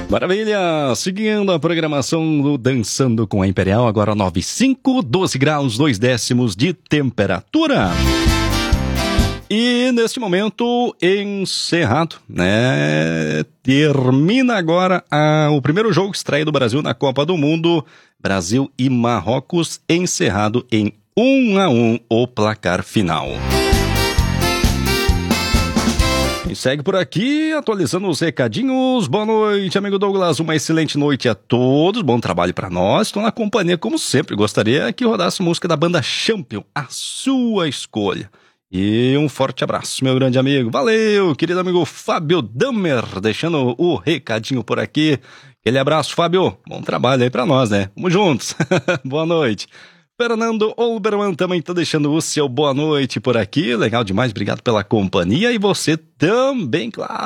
Maravilha! Seguindo a programação do Dançando com a Imperial, agora 9,5, 12 graus, 2 décimos de temperatura. E neste momento, encerrado, né? Termina agora o primeiro jogo estreia do Brasil na Copa do Mundo. Brasil e Marrocos, encerrado em 1-1 o placar final. E segue por aqui, atualizando os recadinhos. Boa noite, amigo Douglas. Uma excelente noite a todos. Bom trabalho para nós. Estou na companhia, como sempre. Gostaria que rodasse música da banda Champion, a sua escolha. E um forte abraço, meu grande amigo. Valeu, querido amigo Fábio Damer, deixando o recadinho por aqui. Aquele abraço, Fábio. Bom trabalho aí para nós, né? Vamos juntos. Boa noite. Fernando Olbermann também tá deixando o seu boa noite por aqui. Legal demais, obrigado pela companhia. E você também, claro.